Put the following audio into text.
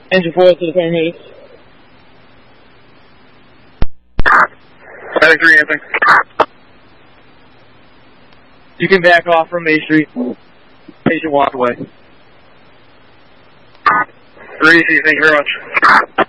Engine 4 to the St. Hayes. Static 3, anything. You can back off from Main Street. Patient walk away. 3, thank you very much.